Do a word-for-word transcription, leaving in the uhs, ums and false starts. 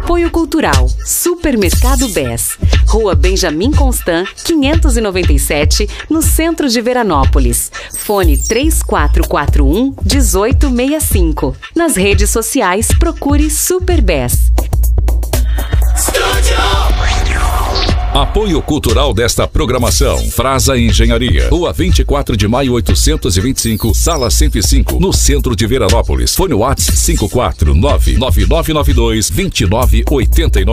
Apoio Cultural, Supermercado Bess, Rua Benjamin Constant, quinhentos e noventa e sete, no centro de Veranópolis. Fone três quatro quatro um, um oito seis cinco. Nas redes sociais, procure Super Bess. Apoio cultural desta programação. Frasa Engenharia. Rua vinte e quatro de maio, oitocentos e vinte e cinco, sala cento e cinco, no centro de Veranópolis. Fone WhatsApp cinco quatro nove nove nove nove dois dois nove oito nove.